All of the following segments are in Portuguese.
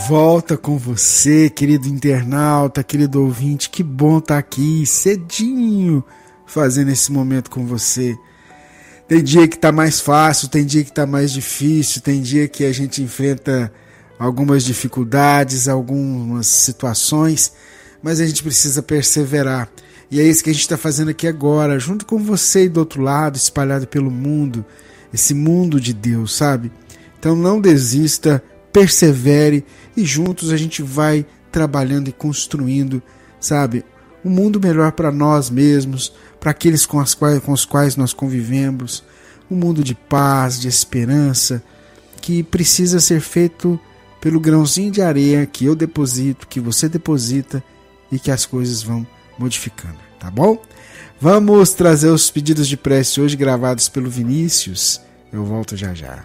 volta com você, querido internauta, querido ouvinte. Que bom estar aqui cedinho fazendo esse momento com você. Tem dia que está mais fácil, tem dia que está mais difícil, tem dia que a gente enfrenta algumas dificuldades, algumas situações, mas a gente precisa perseverar. E é isso que a gente está fazendo aqui agora, junto com você e do outro lado, espalhado pelo mundo, esse mundo de Deus, sabe? Então não desista, persevere e juntos a gente vai trabalhando e construindo, sabe? Um mundo melhor para nós mesmos, para aqueles com os quais nós convivemos, um mundo de paz, de esperança, que precisa ser feito pelo grãozinho de areia que eu deposito, que você deposita e que as coisas vão modificando, tá bom? Vamos trazer os pedidos de prece hoje gravados pelo Vinícius. Eu volto já já.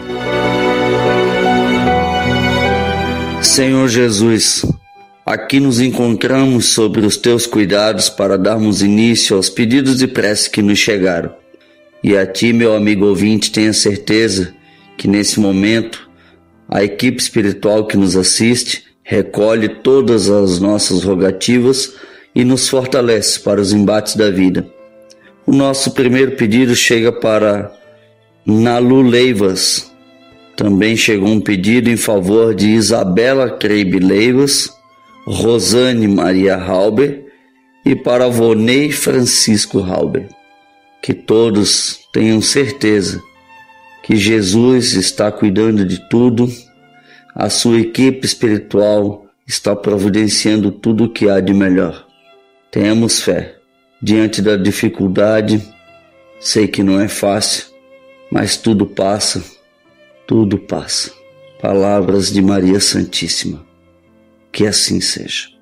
Senhor Jesus, aqui nos encontramos sobre os teus cuidados para darmos início aos pedidos de prece que nos chegaram. E a ti, meu amigo ouvinte, tenha certeza que nesse momento a equipe espiritual que nos assiste recolhe todas as nossas rogativas e nos fortalece para os embates da vida. O nosso primeiro pedido chega para Nalu Leivas. Também chegou um pedido em favor de Isabela Creibe Leivas, Rosane Maria Halber e para Vonei Francisco Halber. Que todos tenham certeza que Jesus está cuidando de tudo, a sua equipe espiritual está providenciando tudo o que há de melhor. Tenhamos fé. Diante da dificuldade, sei que não é fácil, mas tudo passa. Tudo passa. Palavras de Maria Santíssima. Que assim seja.